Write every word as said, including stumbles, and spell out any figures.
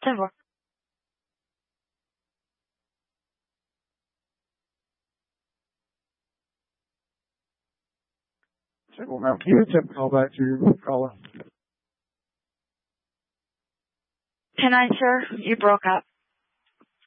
ten four. Single mount key, attempt call back to caller. ten nine, sir. You broke up.